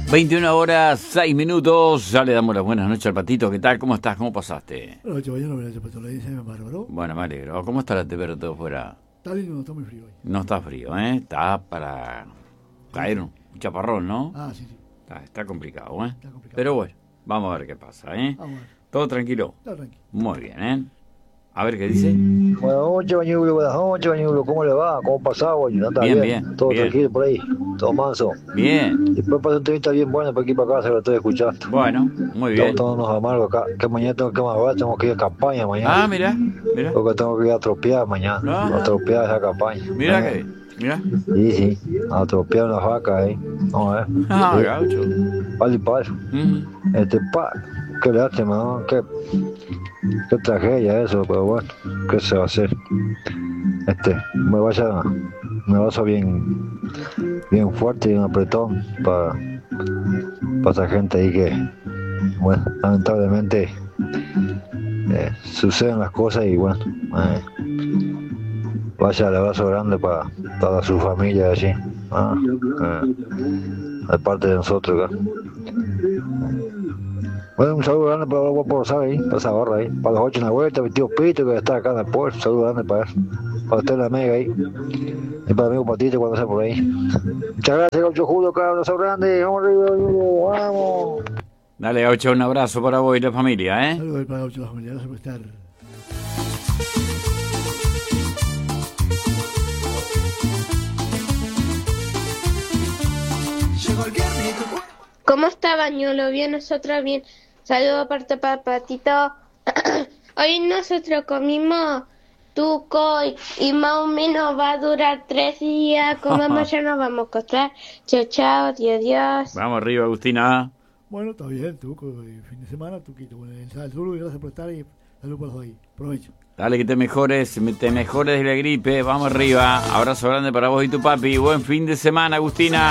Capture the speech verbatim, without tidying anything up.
veintiuna horas, seis minutos. Ya le damos las buenas noches al Patito. ¿Qué tal? ¿Cómo estás? ¿Cómo pasaste? Buenas noches, mañana, buenas noches, Pato. Le dice bárbaro. Bueno, me alegro. ¿Cómo está la temperatura afuera? Está lindo, no está muy frío hoy. No está frío, ¿eh? Está para caer un chaparrón, ¿no? Ah, sí, sí. Está, está complicado, ¿eh? Está complicado. Pero bueno, vamos a ver qué pasa, ¿eh? Vamos a ver. ¿Todo tranquilo? Está tranquilo. Muy bien, ¿eh? A ver qué dice. Buenas noches, Bañulo, buenas noches, Bañulo. ¿Cómo le va? ¿Cómo pasaba, Bañulo? ¿Anda Bien, bien? bien, Todo bien. tranquilo por ahí, todo manso. Bien. Después pasó un temita bien bueno para aquí para acá, se lo estoy escuchando. Bueno, muy bien. Estamos todos unos amargos acá. Que mañana tengo que madrugar, tengo que ir a campaña mañana. Ah, mira, mira. Porque tengo que ir a tropear mañana. Ajá. A tropear esa campaña. Mira Eh, que bien. Mira. Sí, sí. A tropear unas vacas ahí. Vamos a ver. Ah, Sí. gaucho. Palo y palo. Mm. Este, pa, qué lástima, ¿no? Qué, qué tragedia eso, pero bueno, ¿qué se va a hacer? Este, me vaya, me vaso bien, bien fuerte y bien apretón para, para esa gente ahí que, bueno, lamentablemente eh, suceden las cosas y bueno, eh, vaya el abrazo grande para toda su familia allí, ah, eh, de parte de nosotros acá. Bueno, un saludo grande para los guapos, ¿sabes? Para esa barra ahí. Para los ocho en la vuelta, mi tío Pito, que está acá en el pueblo. Un saludo grande para él. Para usted, la mega ahí. Y para mi amigo Patito, cuando sea por ahí. Muchas gracias, Gaucho Julio, acá. Un abrazo grande. Vamos arriba, Julio. Vamos. Dale, Gaucho, un abrazo para vos y la familia, ¿eh? Saludos para Gaucho, la familia. Gracias por estar. ¿Cómo está, Bañuelo? Bien, nosotros bien. Saludos para para Patito. Hoy nosotros comimos tuco y, y más o menos va a durar tres días. Comemos, ya nos vamos a acostar. Chao, chao, Dios, Dios. Vamos arriba, Agustina. Bueno, está bien, Tuco. y Fin de semana, Tuquito. Bueno, el saludo y gracias por estar y saludos para los ahí. Provecho. Dale, que te mejores, te mejores de la gripe. Vamos arriba. Abrazo grande para vos y tu papi. Buen fin de semana, Agustina.